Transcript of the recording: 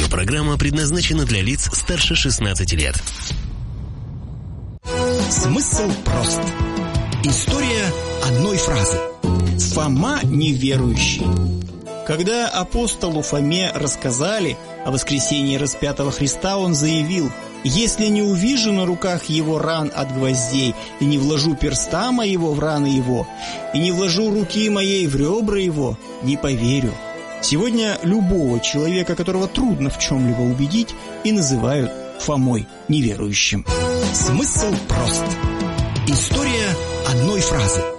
Аудиопрограмма предназначена для лиц старше 16 лет. Смысл прост. История одной фразы. Фома неверующий. Когда апостолу Фоме рассказали о воскресении распятого Христа, он заявил: «Если не увижу на руках его ран от гвоздей, и не вложу перста моего в раны его, и не вложу руки моей в ребра его, не поверю». Сегодня любого человека, которого трудно в чем-либо убедить, и называют Фомой неверующим. Смысл прост. История одной фразы.